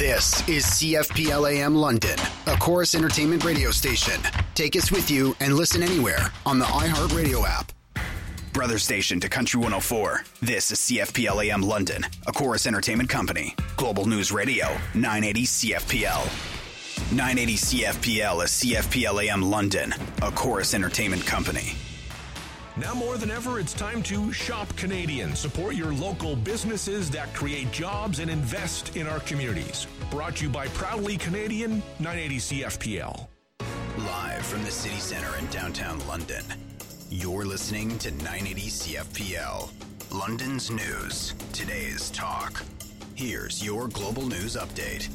This is CFPL AM London, a Chorus Entertainment radio station. Take us with you and listen anywhere on the iHeartRadio app. Brother station to Country 104. This is CFPL AM London, a Chorus Entertainment company. Global News Radio, 980 CFPL. 980 CFPL is CFPL AM London, a Chorus Entertainment company. Now more than ever, it's time to shop Canadian. Support your local businesses that create jobs and invest in our communities. Brought to you by Proudly Canadian, 980 CFPL. Live from the city center in downtown London, you're listening to 980 CFPL. London's news, today's talk. Here's your global news update.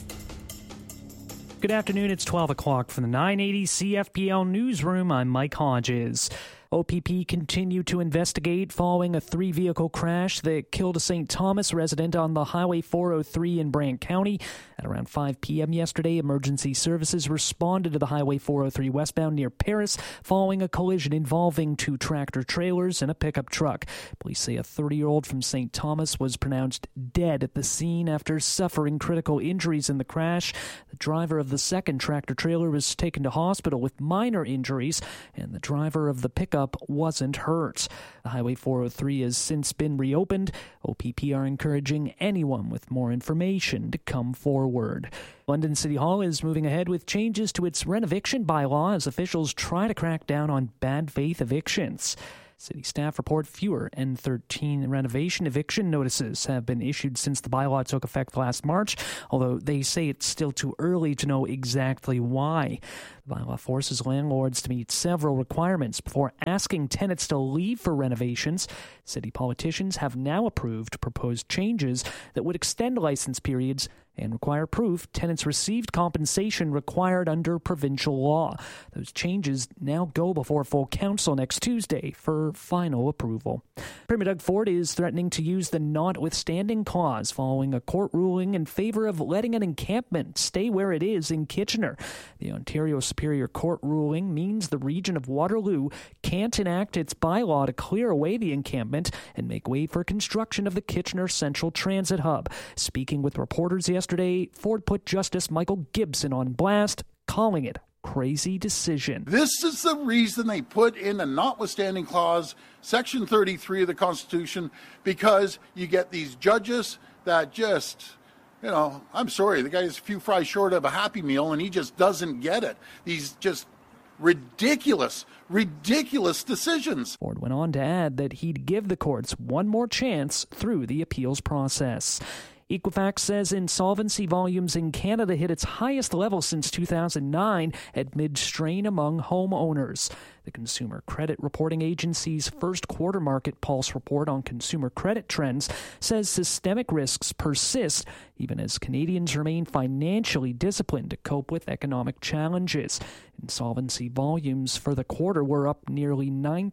Good afternoon, it's 12 o'clock from the 980 CFPL newsroom. I'm Mike Hodges. OPP continued to investigate following a 3-vehicle crash that killed a St. Thomas resident on the Highway 403 in Brant County. At around 5 p.m. yesterday, emergency services responded to the Highway 403 westbound near Paris following a collision involving 2 tractor-trailers and a pickup truck. Police say a 30-year-old from St. Thomas was pronounced dead at the scene after suffering critical injuries in the crash. The driver of the second tractor-trailer was taken to hospital with minor injuries, and the driver of the pickup wasn't hurt. The Highway 403 has since been reopened. OPP are encouraging anyone with more information to come forward. London City Hall is moving ahead with changes to its renoviction bylaw as officials try to crack down on bad faith evictions. City staff report fewer N13 renovation eviction notices have been issued since the bylaw took effect last March, although they say it's still too early to know exactly why. The bylaw forces landlords to meet several requirements before asking tenants to leave for renovations. City politicians have now approved proposed changes that would extend license periods and require proof tenants received compensation required under provincial law. Those changes now go before full council next Tuesday for final approval. Premier Doug Ford is threatening to use the notwithstanding clause following a court ruling in favor of letting an encampment stay where it is in Kitchener. The Ontario Superior Court ruling means the region of Waterloo can't enact its bylaw to clear away the encampment and make way for construction of the Kitchener Central Transit Hub. Speaking with reporters yesterday, Ford put Justice Michael Gibson on blast, calling it crazy decision. This is the reason they put in a notwithstanding clause, Section 33 of the Constitution, because you get these judges that just, I'm sorry, the guy's a few fries short of a Happy Meal and he just doesn't get it. These just ridiculous decisions. Ford went on to add that he'd give the courts one more chance through the appeals process. Equifax says insolvency volumes in Canada hit its highest level since 2009 amid strain among homeowners. The Consumer Credit Reporting Agency's first quarter market pulse report on consumer credit trends says systemic risks persist even as Canadians remain financially disciplined to cope with economic challenges. Insolvency volumes for the quarter were up nearly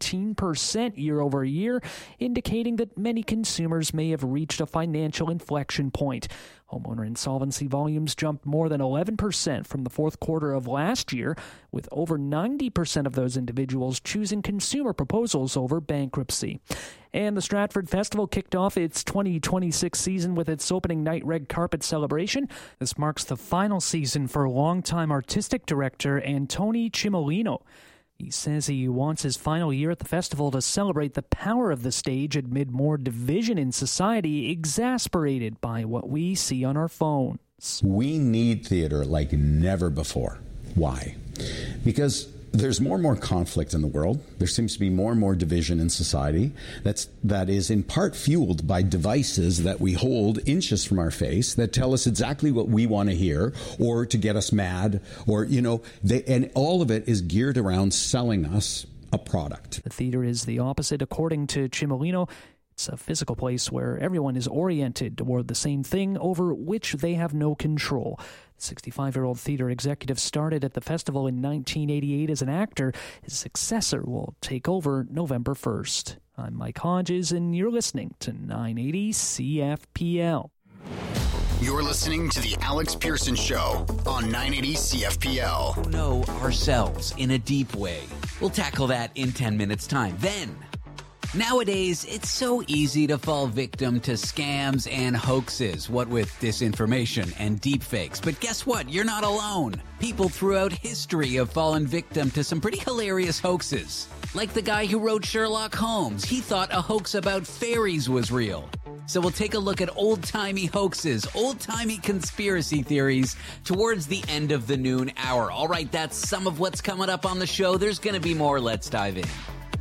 19% year over year, indicating that many consumers may have reached a financial inflection point. Homeowner insolvency volumes jumped more than 11% from the fourth quarter of last year, with over 90% of those individuals choosing consumer proposals over bankruptcy. And the Stratford Festival kicked off its 2026 season with its opening night red carpet celebration. This marks the final season for longtime artistic director Antoni Cimolino. He says he wants his final year at the festival to celebrate the power of the stage amid more division in society exasperated by what we see on our phones. We need theater like never before. Why? Because there's more and more conflict in the world. There seems to be more and more division in society. That is in part fueled by devices that we hold inches from our face that tell us exactly what we want to hear or to get us mad or, and all of it is geared around selling us a product. The theater is the opposite, according to Cimolino. It's a physical place where everyone is oriented toward the same thing over which they have no control. The 65-year-old theater executive started at the festival in 1988 as an actor. His successor will take over November 1st. I'm Mike Hodges, and you're listening to 980 CFPL. You're listening to The Alex Pearson Show on 980 CFPL. Know ourselves in a deep way. We'll tackle that in 10 minutes' time. Then, Nowadays, it's so easy to fall victim to scams and hoaxes, what with disinformation and deepfakes. But guess what? You're not alone. People throughout history have fallen victim to some pretty hilarious hoaxes. Like the guy who wrote Sherlock Holmes. He thought a hoax about fairies was real. So we'll take a look at old-timey hoaxes, old-timey conspiracy theories towards the end of the noon hour. All right, that's some of what's coming up on the show. There's going to be more. Let's dive in.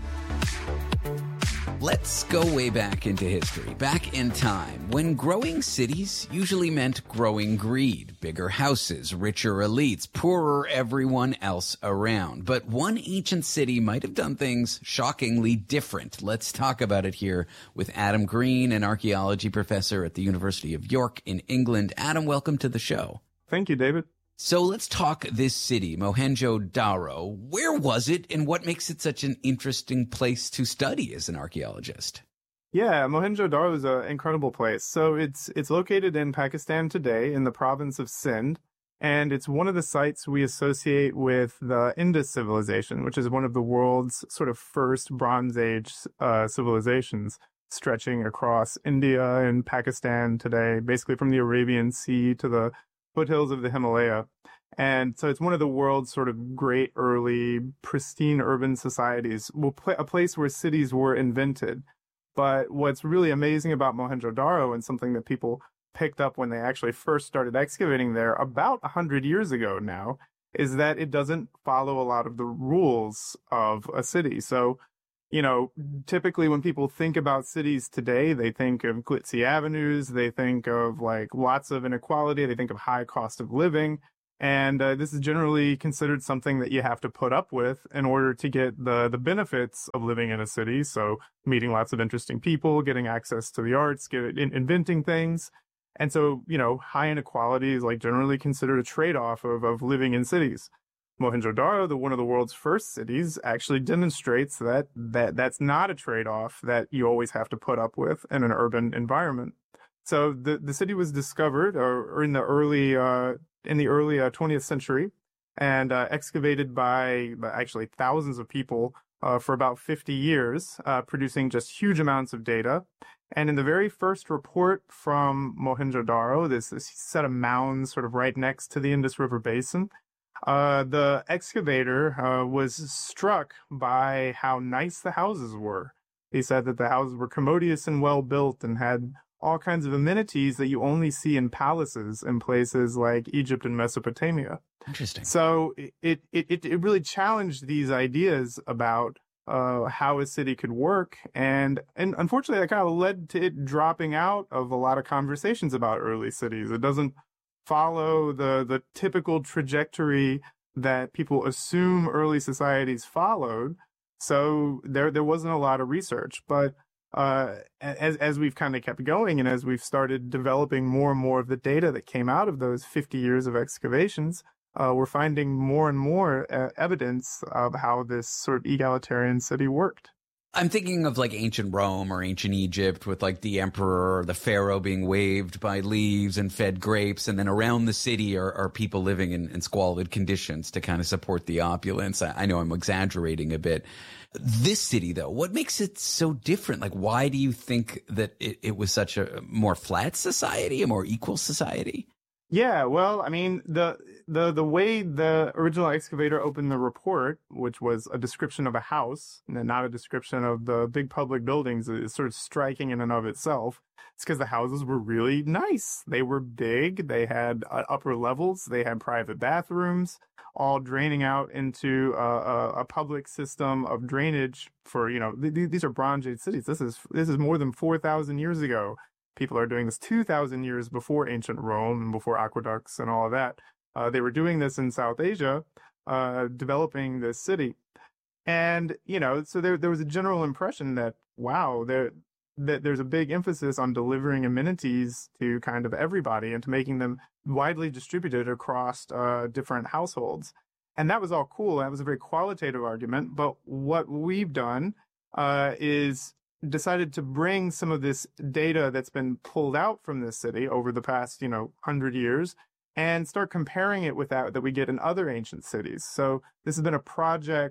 Let's go way back into history, back in time, when growing cities usually meant growing greed, bigger houses, richer elites, poorer everyone else around. But one ancient city might have done things shockingly different. Let's talk about it here with Adam Green, an archaeology professor at the University of York in England. Adam, welcome to the show. Thank you, David. So let's talk this city, Mohenjo-Daro. Where was it, and what makes it such an interesting place to study as an archaeologist? Yeah, Mohenjo-Daro is an incredible place. So it's located in Pakistan today in the province of Sindh, and it's one of the sites we associate with the Indus civilization, which is one of the world's sort of first Bronze Age civilizations, stretching across India and Pakistan today, basically from the Arabian Sea to the foothills of the Himalaya. And so it's one of the world's sort of great early pristine urban societies, a place where cities were invented. But what's really amazing about Mohenjo-Daro, and something that people picked up when they actually first started excavating there about 100 years ago now, is that it doesn't follow a lot of the rules of a city. So, you know, typically when people think about cities today, they think of glitzy avenues, they think of like lots of inequality, they think of high cost of living. And this is generally considered something that you have to put up with in order to get the benefits of living in a city. So meeting lots of interesting people, getting access to the arts, inventing things. And so, you know, high inequality is like generally considered a trade-off of living in cities. Mohenjo-Daro, one of the world's first cities, actually demonstrates that that's not a trade-off that you always have to put up with in an urban environment. So the city was discovered or in the early 20th century and excavated by actually thousands of people for about 50 years, producing just huge amounts of data. And in the very first report from Mohenjo-Daro, this set of mounds sort of right next to the Indus River Basin, the excavator was struck by how nice the houses were. He said that the houses were commodious and well built and had all kinds of amenities that you only see in palaces in places like Egypt and Mesopotamia. Interesting. So it really challenged these ideas about how a city could work, and unfortunately that kind of led to it dropping out of a lot of conversations about early cities. It doesn't follow the typical trajectory that people assume early societies followed. So there wasn't a lot of research. But as we've kind of kept going and as we've started developing more and more of the data that came out of those 50 years of excavations, we're finding more and more evidence of how this sort of egalitarian city worked. I'm thinking of like ancient Rome or ancient Egypt with like the emperor or the pharaoh being waved by leaves and fed grapes. And then around the city are people living in squalid conditions to kind of support the opulence. I know I'm exaggerating a bit. This city, though, what makes it so different? Like, why do you think that it was such a more flat society, a more equal society? Yeah, well, I mean, the way the original excavator opened the report, which was a description of a house, and not a description of the big public buildings, is sort of striking in and of itself. It's because the houses were really nice. They were big. They had upper levels. They had private bathrooms, all draining out into a public system of drainage for, you know, these are Bronze Age cities. This is more than 4,000 years ago. People are doing this 2,000 years before ancient Rome and before aqueducts and all of that. They were doing this in South Asia, developing this city. And, you know, so there was a general impression that, wow, there's a big emphasis on delivering amenities to kind of everybody and to making them widely distributed across different households. And that was all cool. That was a very qualitative argument. But what we've done is decided to bring some of this data that's been pulled out from this city over the past, 100 years and start comparing it with that we get in other ancient cities. So this has been a project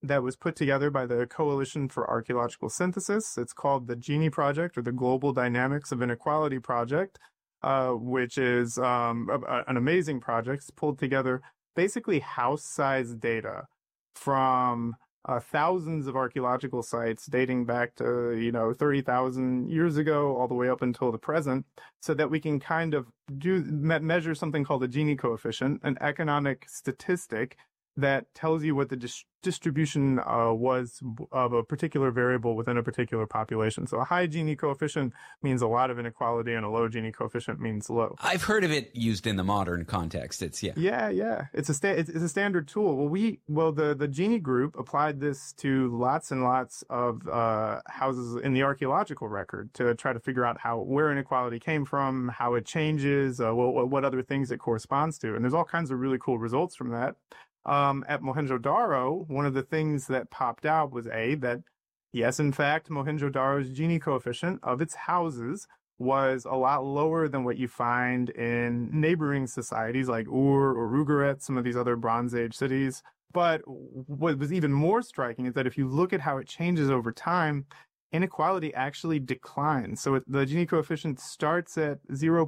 that was put together by the Coalition for Archaeological Synthesis. It's called the Gini Project, or the Global Dynamics of Inequality Project, which is an amazing project. It's pulled together basically house-sized data from thousands of archaeological sites dating back to 30,000 years ago all the way up until the present, so that we can kind of measure something called the Gini coefficient, an economic statistic that tells you what the distribution was of a particular variable within a particular population. So a high Gini coefficient means a lot of inequality, and a low Gini coefficient means low. I've heard of it used in the modern context. It's Yeah. It's a standard tool. Well, the Gini group applied this to lots and lots of houses in the archaeological record to try to figure out where inequality came from, how it changes, what other things it corresponds to. And there's all kinds of really cool results from that. At Mohenjo-Daro, one of the things that popped out was that, yes, in fact, Mohenjo-Daro's Gini coefficient of its houses was a lot lower than what you find in neighboring societies like Ur or Ugarit, some of these other Bronze Age cities. But what was even more striking is that if you look at how it changes over time, inequality actually declines. So the Gini coefficient starts at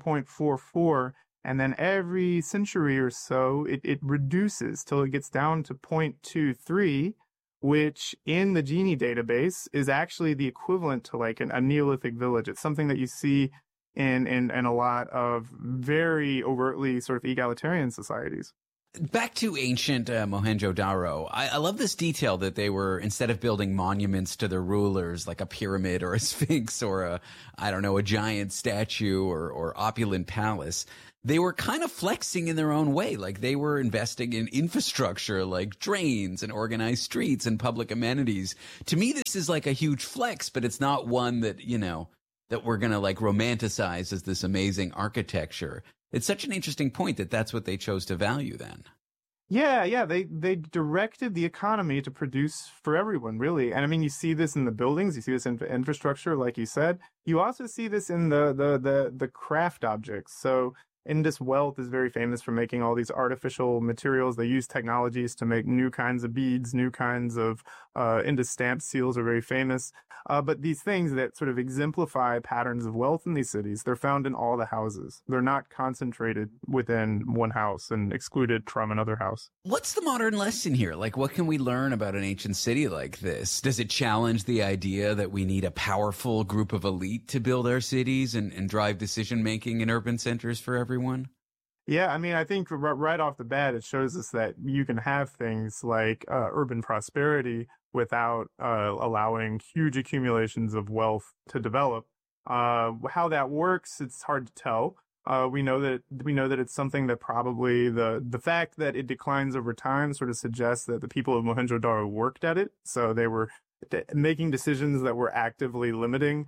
0.44, and then every century or so, it reduces till it gets down to 0.23, which in the Gini database is actually the equivalent to like a Neolithic village. It's something that you see in a lot of very overtly sort of egalitarian societies. Back to ancient Mohenjo-Daro, I love this detail that they were, instead of building monuments to their rulers, like a pyramid or a sphinx or a giant statue or opulent palace, they were kind of flexing in their own way. Like they were investing in infrastructure like drains and organized streets and public amenities. To me, this is like a huge flex, but it's not one that, that we're going to like romanticize as this amazing architecture. It's such an interesting point that that's what they chose to value then. Yeah. They directed the economy to produce for everyone, really. And I mean, you see this in the buildings, you see this in infrastructure, like you said. You also see this in the craft objects. So Indus wealth is very famous for making all these artificial materials. They use technologies to make new kinds of beads, new kinds of Indus stamp seals are very famous. But these things that sort of exemplify patterns of wealth in these cities, they're found in all the houses. They're not concentrated within one house and excluded from another house. What's the modern lesson here? Like, what can we learn about an ancient city like this? Does it challenge the idea that we need a powerful group of elite to build our cities and drive decision-making in urban centers for everyone? Yeah, I mean, I think right off the bat, it shows us that you can have things like urban prosperity without allowing huge accumulations of wealth to develop. How that works, it's hard to tell. We know that it's something that probably the fact that it declines over time sort of suggests that the people of Mohenjo-Daro worked at it. So they were making decisions that were actively limiting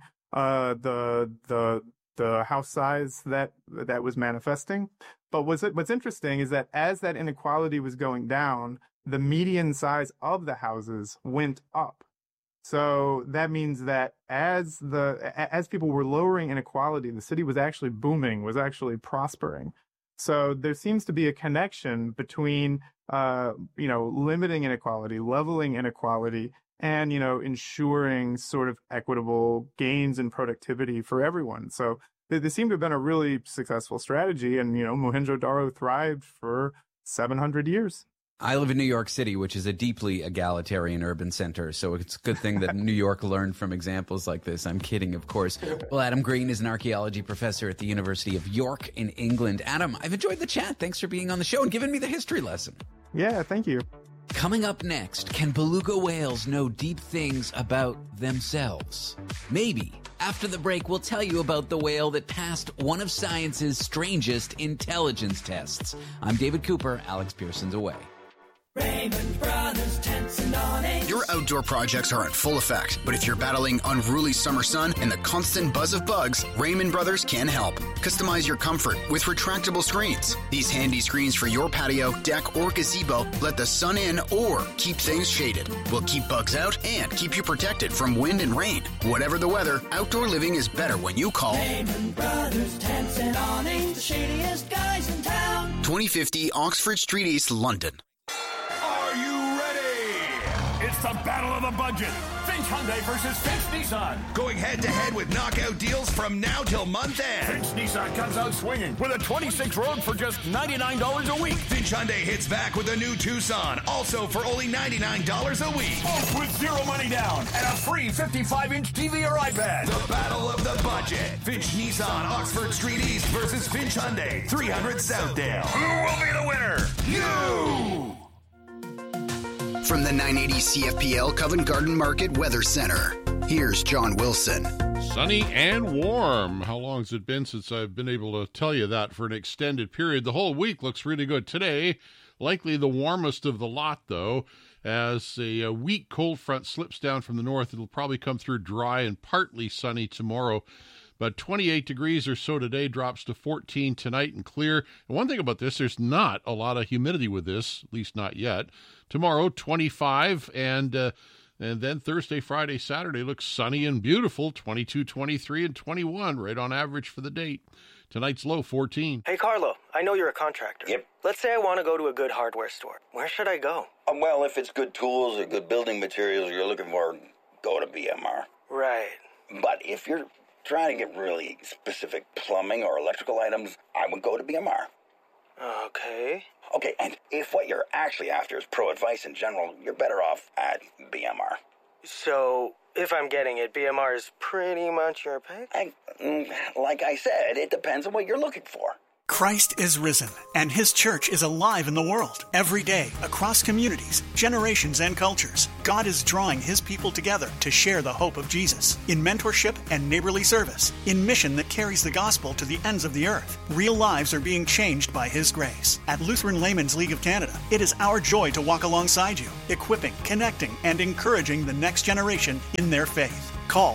the house size that was manifesting. But what's interesting is that as that inequality was going down, the median size of the houses went up. So that means that as people were lowering inequality, the city was actually booming, was actually prospering. So there seems to be a connection between limiting inequality, leveling inequality, and, ensuring sort of equitable gains in productivity for everyone. So they seem to have been a really successful strategy, and, Mohenjo-Daro thrived for 700 years. I live in New York City, which is a deeply egalitarian urban center, so it's a good thing that New York learned from examples like this. I'm kidding, of course. Well, Adam Green is an archaeology professor at the University of York in England. Adam, I've enjoyed the chat. Thanks for being on the show and giving me the history lesson. Yeah, thank you. Coming up next, can beluga whales know deep things about themselves? Maybe. After the break, we'll tell you about the whale that passed one of science's strangest intelligence tests. I'm David Cooper. Alex Pearson's away. Raymond Brothers Tents and Awnings. Your outdoor projects are in full effect, but if you're battling unruly summer sun and the constant buzz of bugs, Raymond Brothers can help. Customize your comfort with retractable screens. These handy screens for your patio, deck, or gazebo let the sun in or keep things shaded. We'll keep bugs out and keep you protected from wind and rain. Whatever the weather, outdoor living is better when you call Raymond Brothers Tents and Awnings, the shadiest guys in town. 2050 Oxford Street East, London. It's the battle of the budget. Finch Hyundai versus Finch Nissan. Going head-to-head with knockout deals from now till month end. Finch Nissan comes out swinging with a 26 Rogue for just $99 a week. Finch Hyundai hits back with a new Tucson, also for only $99 a week. Both with zero money down and a free 55-inch TV or iPad. The battle of the budget. Finch Nissan, Oxford Street East versus Finch Hyundai, 300 Southdale. Who will be the winner? You! From the 980 CFPL Covent Garden Market Weather Center, here's John Wilson. Sunny and warm. How long has it been since I've been able to tell you that for an extended period? The whole week looks really good. Today, likely the warmest of the lot, though. As a weak cold front slips down from the north, it'll probably come through dry and partly sunny tomorrow. But 28 degrees or so today, drops to 14 tonight and clear. And one thing about this, there's not a lot of humidity with this, at least not yet. Tomorrow, 25, and then Thursday, Friday, Saturday looks sunny and beautiful, 22, 23, and 21, right on average for the date. Tonight's low, 14. Hey, Carlo, I know you're a contractor. Yep. Let's say I want to go to a good hardware store. Where should I go? Well, if it's good tools or good building materials you're looking for, go to BMR. Right. But if you're trying to get really specific plumbing or electrical items, I would go to BMR. Okay. Okay, and if what you're actually after is pro advice in general, you're better off at BMR. So, if I'm getting it, BMR is pretty much your pick? Like I said, it depends on what you're looking for. Christ is risen, and His church is alive in the world. Every day, across communities, generations, and cultures, God is drawing His people together to share the hope of Jesus in mentorship and neighborly service, in mission that carries the gospel to the ends of the earth. Real lives are being changed by His grace. At Lutheran Laymen's League of Canada, it is our joy to walk alongside you, equipping, connecting, and encouraging the next generation in their faith. Call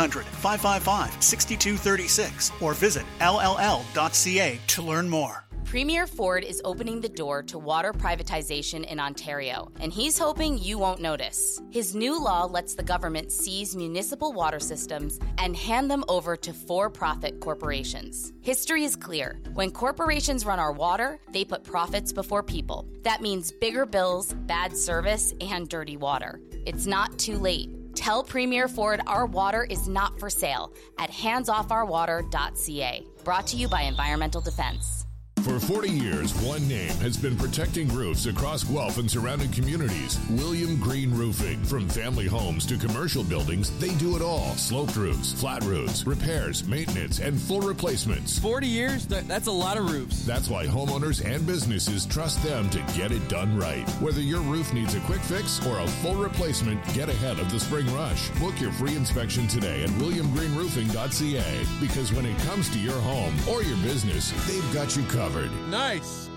1-800-555-6236 or visit lll.ca to learn more. Premier Ford is opening the door to water privatization in Ontario, and he's hoping you won't notice. His new law lets the government seize municipal water systems and hand them over to for-profit corporations. History is clear. When corporations run our water, they put profits before people. That means bigger bills, bad service, and dirty water. It's not too late. Tell Premier Ford our water is not for sale at handsoffourwater.ca. Brought to you by Environmental Defense. For 40 years, one name has been protecting roofs across Guelph and surrounding communities. William Green Roofing. From family homes to commercial buildings, they do it all. Sloped roofs, flat roofs, repairs, maintenance, and full replacements. 40 years? That's a lot of roofs. That's why homeowners and businesses trust them to get it done right. Whether your roof needs a quick fix or a full replacement, get ahead of the spring rush. Book your free inspection today at williamgreenroofing.ca, because when it comes to your home or your business, they've got you covered. Nice.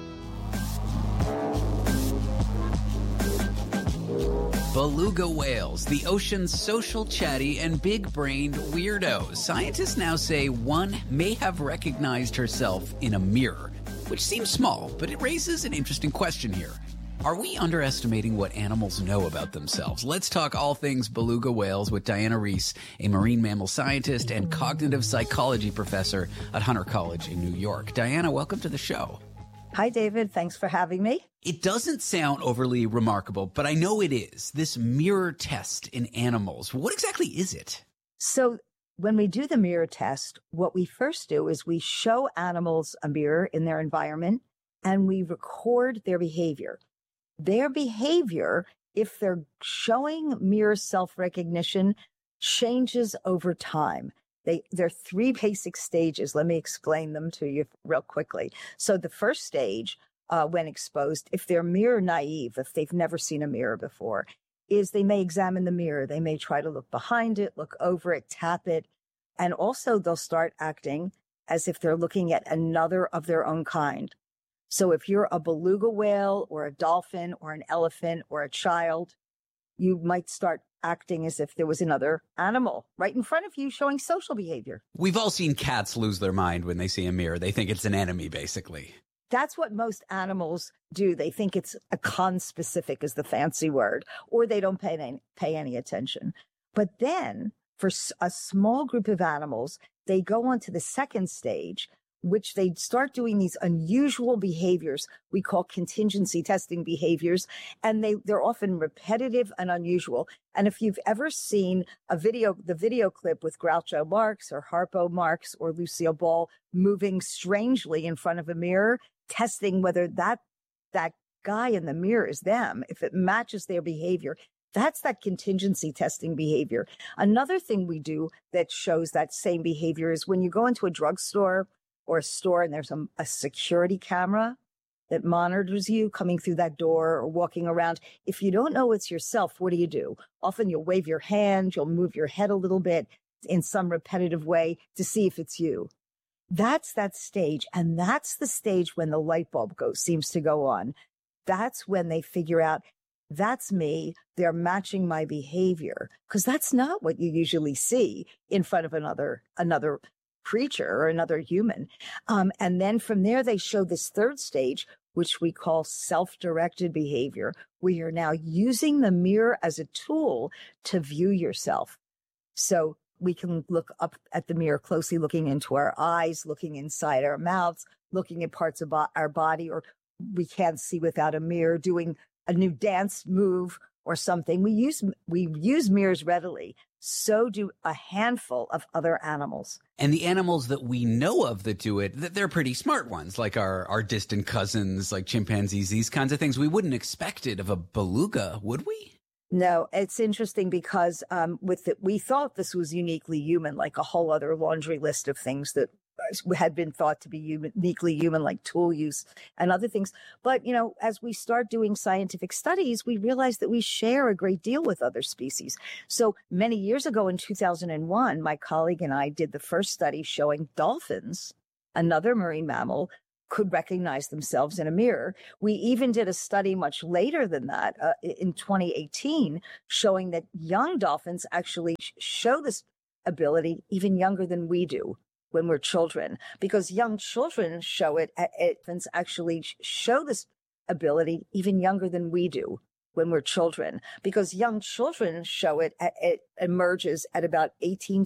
Beluga whales, the ocean's social, chatty, and big-brained weirdos. Scientists now say one may have recognized herself in a mirror, which seems small, but it raises an interesting question here. Are we underestimating what animals know about themselves? Let's talk all things beluga whales with Diana Reese, a marine mammal scientist and cognitive psychology professor at Hunter College in New York. Diana, welcome to the show. Hi, David. Thanks for having me. It doesn't sound overly remarkable, but I know it is. This mirror test in animals. What exactly is it? So when we do the mirror test, what we first do is we show animals a mirror in their environment and we record their behavior. Their behavior, if they're showing mirror self-recognition, changes over time. There are three basic stages. Let me explain them to you real quickly. So the first stage, when exposed, if they're mirror naive, if they've never seen a mirror before, is they may examine the mirror. They may try to look behind it, look over it, tap it. And also they'll start acting as if they're looking at another of their own kind. So if you're a beluga whale or a dolphin or an elephant or a child, you might start acting as if there was another animal right in front of you showing social behavior. We've all seen cats lose their mind when they see a mirror. They think it's an enemy, basically. That's what most animals do. They think it's a conspecific is the fancy word, or they don't pay any attention. But then for a small group of animals, they go on to the second stage, which they start doing these unusual behaviors we call contingency testing behaviors, and they're often repetitive and unusual. And if you've ever seen the video clip with Groucho Marx or Harpo Marx or Lucille Ball moving strangely in front of a mirror, testing whether that guy in the mirror is them, if it matches their behavior, that's that contingency testing behavior. Another thing we do that shows that same behavior is when you go into a drugstore or a store and there's a security camera that monitors you coming through that door or walking around. If you don't know it's yourself, what do? Often you'll wave your hand, you'll move your head a little bit in some repetitive way to see if it's you. That's that stage. And that's the stage when the light bulb seems to go on. That's when they figure out, that's me. They're matching my behavior, because that's not what you usually see in front of another creature or another human. And then from there, they show this third stage, which we call self-directed behavior, where you're now using the mirror as a tool to view yourself. So we can look up at the mirror closely, looking into our eyes, looking inside our mouths, looking at parts of our body, or we can't see without a mirror, doing a new dance move or something. We use mirrors readily. So do a handful of other animals. And the animals that we know of that do it, they're pretty smart ones, like our distant cousins, like chimpanzees, these kinds of things. We wouldn't expect it of a beluga, would we? No, it's interesting because we thought this was uniquely human, like a whole other laundry list of things that had been thought to be uniquely human, like tool use and other things. But, as we start doing scientific studies, we realize that we share a great deal with other species. So many years ago in 2001, my colleague and I did the first study showing dolphins, another marine mammal, could recognize themselves in a mirror. We even did a study much later than that in 2018, showing that young dolphins actually show this ability even younger than we do when we're children, because young children show it. Infants actually show this ability even younger than we do when we're children, because young children show it. It emerges at about 18